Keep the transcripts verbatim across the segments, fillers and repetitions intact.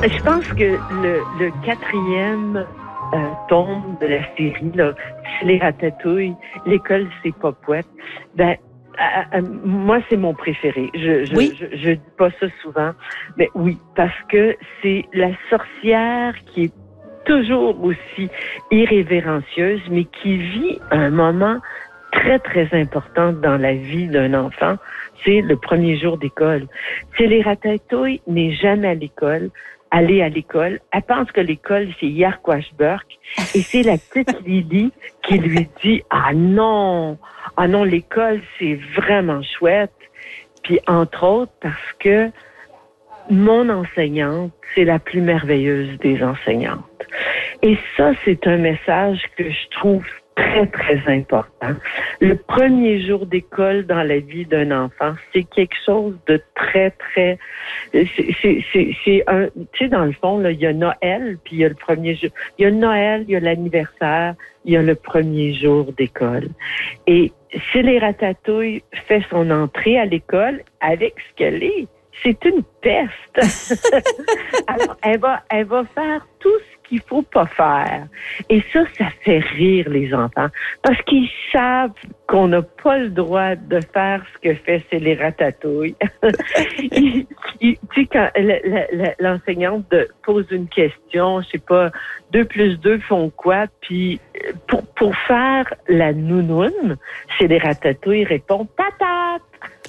Je pense que le, le quatrième euh, tome de la série, là, c'est les Ratatouilles, l'école c'est Popouette. Ben, à, à, moi c'est mon préféré. Je je, Oui. je je dis pas ça souvent, mais oui, parce que c'est la sorcière qui est toujours aussi irrévérencieuse, mais qui vit un moment très, très important dans la vie d'un enfant, c'est le premier jour d'école. C'est les Ratatouilles n'est jamais à l'école, aller à l'école. Elle pense que l'école, c'est Yarquashburg. Et c'est la petite Lily qui lui dit, ah non, ah non, l'école, c'est vraiment chouette. Puis, entre autres, parce que mon enseignante, c'est la plus merveilleuse des enseignantes. Et ça, c'est un message que je trouve très, très important. Le premier jour d'école dans la vie d'un enfant, c'est quelque chose de très, très... C'est, c'est, c'est, c'est un... Tu sais, dans le fond, là, il y a Noël, puis il y a le premier jour... Il y a Noël, il y a l'anniversaire, il y a le premier jour d'école. Et si les Ratatouilles fait son entrée à l'école avec ce qu'elle est, c'est une peste. Alors, elle va, elle va faire tout ce qu'il faut pas faire. Et ça, ça fait rire les enfants. Parce qu'ils savent qu'on n'a pas le droit de faire ce que fait c'est les Ratatouilles. il, il, tu sais, quand la, la, l'enseignante de, pose une question, je sais pas, deux plus deux font quoi? Puis, pour, pour faire la nounoune, c'est les Ratatouilles répond patate.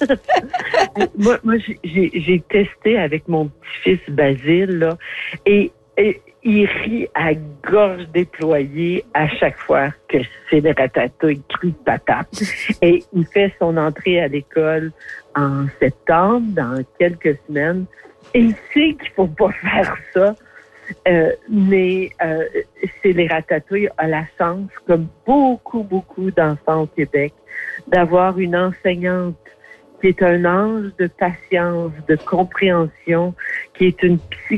moi, moi j'ai, j'ai testé avec mon petit-fils Basile, là, et, et il rit à gorge déployée à chaque fois que c'est le Ratatouille crie patate. Et il fait son entrée à l'école en septembre, dans quelques semaines, et il sait qu'il faut pas faire ça. Euh, mais euh, c'est les Ratatouilles a la chance, comme beaucoup, beaucoup d'enfants au Québec, d'avoir une enseignante qui est un ange de patience, de compréhension, qui est une psy